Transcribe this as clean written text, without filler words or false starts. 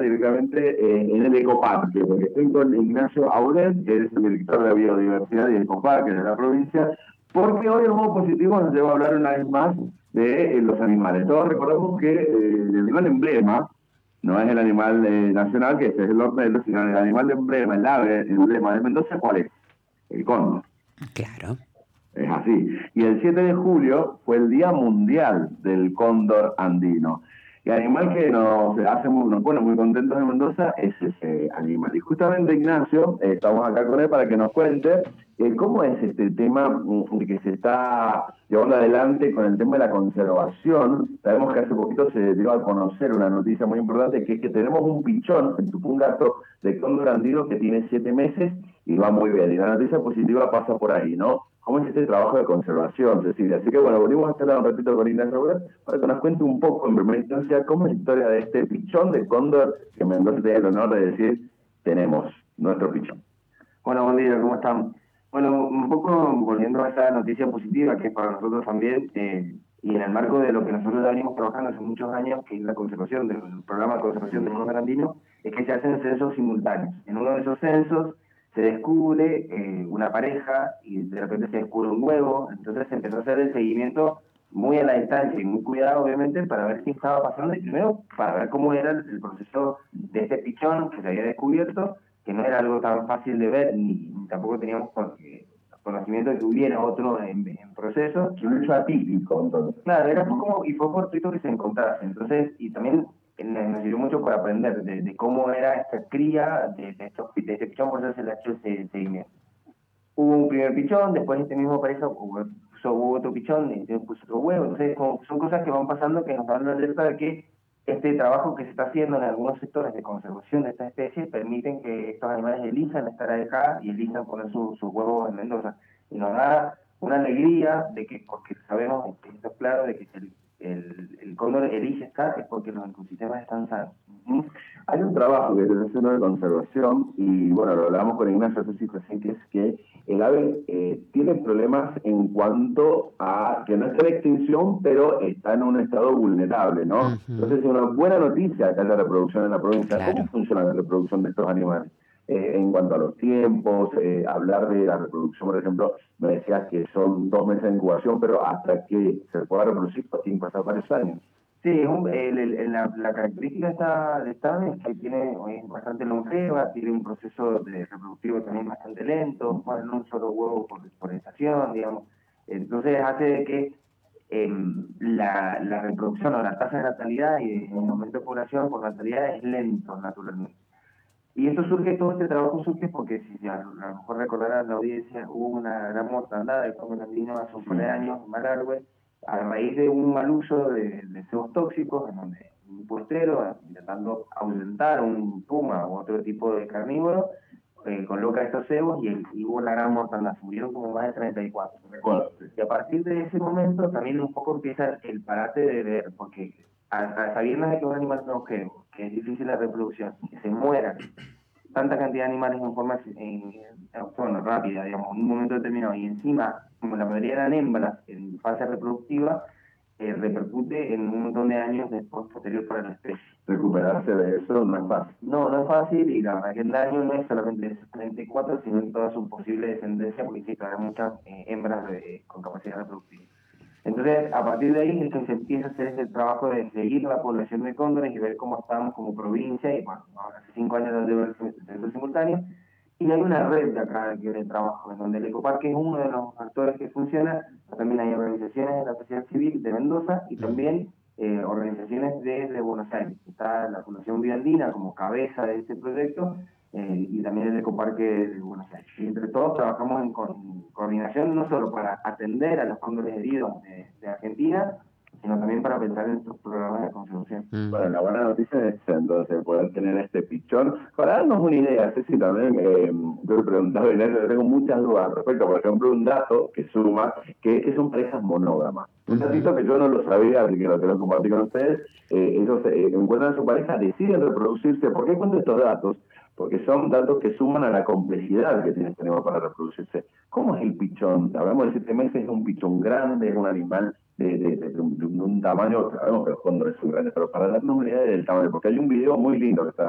hablar directamente en el Ecoparque, porque estoy con Ignacio Auret, que es el director de Biodiversidad y Ecoparque de la provincia, porque hoy el modo positivo nos lleva a hablar una vez más de los animales. Todos recordamos que el animal emblema no es el animal nacional, que ese es el ornelo, sino el animal emblema, el ave emblema de Mendoza, ¿cuál es? El cóndor. Claro. Es así. Y el 7 de julio fue el Día Mundial del Cóndor Andino. Y el animal que nos pone muy contentos en Mendoza es ese animal. Y justamente Ignacio, estamos acá con él para que nos cuente cómo es este tema que se está llevando adelante con el tema de la conservación. Sabemos que hace poquito se dio a conocer una noticia muy importante, que es que tenemos un pichón, un gato de cóndor andino que tiene 7 meses y va muy bien. Y la noticia positiva pasa por ahí, ¿no? ¿Cómo es este trabajo de conservación, Cecilia? Así que bueno, venimos a hacerla un ratito con Ignacio Robert para que nos cuente un poco, en primera instancia, cómo es la historia de este pichón de cóndor que Mendoza tiene el honor de decir, tenemos nuestro pichón. Hola, buen día, ¿cómo están? Bueno, un poco volviendo a esta noticia positiva que es para nosotros también, y en el marco de lo que nosotros ya venimos trabajando hace muchos años, que es la conservación del programa de conservación del cóndor andino, es que se hacen censos simultáneos. En uno de esos censos se descubre una pareja y de repente se descubre un huevo, entonces se empezó a hacer el seguimiento muy a la distancia y muy cuidado, obviamente, para ver qué estaba pasando y primero para ver cómo era el proceso de este pichón que se había descubierto, que no era algo tan fácil de ver, ni tampoco teníamos conocimiento de que hubiera otro en proceso. Un hecho atípico, entonces. Claro, era como, y fue fortuito que se encontrase, entonces, y también nos sirvió mucho para aprender de cómo era esta cría de este pichón, por eso se le ha hecho ese seguimiento. Hubo un primer pichón, después este mismo pareja hubo otro pichón, y puso otro huevo, entonces son cosas que van pasando que nos dan la alerta de que este trabajo que se está haciendo en algunos sectores de conservación de estas especies permiten que estos animales elijan estar acá y elijan poner sus huevos en Mendoza. Y nos da una alegría de que, porque sabemos, esto es claro, de que el cóndor elige estar es porque los ecosistemas están sanos. Hay un trabajo que se está haciendo de conservación, y bueno, lo hablamos con Ignacio hace recién, que es que el ave tiene problemas en cuanto a que no está en extinción, pero está en un estado vulnerable, ¿no? Entonces es una buena noticia que haya reproducción en la provincia. Claro. ¿Cómo funciona la reproducción de estos animales? En cuanto a los tiempos, hablar de la reproducción, por ejemplo, me decías que son 2 meses de incubación, pero hasta que se pueda reproducir, pues tienen que pasar varios años. Sí, la característica de esta ave es que es bastante longeva, tiene un proceso de reproductivo también bastante lento, ponen un solo huevo por estación, digamos. Entonces hace que la reproducción o la tasa de natalidad y el aumento de población por natalidad es lento naturalmente. Y todo este trabajo surge porque, si a lo mejor recordarán la audiencia, hubo una gran mortandad de cóndor andino hace un par de años en Malargüe, a raíz de un mal uso de cebos tóxicos, en donde un puestero, intentando ahuyentar a un puma u otro tipo de carnívoro, coloca estos cebos y hubo una gran mortandad, se murieron como más de 34. Y a partir de ese momento también un poco empieza el parate de ver, porque a sabiendas de que un animal longevo, que es difícil la reproducción, que se muera tanta cantidad de animales en forma rápida, digamos, en un momento determinado, y encima, como la mayoría eran hembras en fase reproductiva, repercute en un montón de años después posterior para la especie. Recuperarse de eso no es fácil. No es fácil, y la verdad que el daño no es solamente de esos 34, sino en toda su posible descendencia, porque sí, hay muchas hembras con capacidad reproductiva. Entonces, a partir de ahí es que se empieza a hacer ese trabajo de seguir la población de cóndores y ver cómo estamos como provincia, y bueno, hace 5 años donde veo el censo simultáneo, y hay una red de acá de trabajo, en donde el Ecoparque es uno de los actores que funciona, también hay organizaciones de la sociedad civil de Mendoza y también organizaciones de Buenos Aires. Está la Fundación Biandina como cabeza de este proyecto, y también el Ecoparque de Buenos Aires. Y entre todos trabajamos en coordinación, no solo para atender a los cóndores heridos de Argentina, sino también para pensar en estos programas de conservación. Bueno, la buena noticia es entonces poder tener este pichón. Para darnos una idea, Ceci, también yo le he preguntado a Inés, tengo muchas dudas al respecto. Por ejemplo, un dato que suma, que son parejas monógamas. Un datito que yo no lo sabía, así que lo quiero compartir con ustedes. Ellos encuentran a su pareja, deciden reproducirse. ¿Por qué cuento estos datos? Porque son datos que suman a la complejidad que tiene este animal para reproducirse. ¿Cómo es el pichón? Hablamos de 7 meses, es un pichón grande, es un animal de un tamaño, sabemos que los cóndores son grandes, pero para darnos una idea del tamaño, porque hay un video muy lindo que está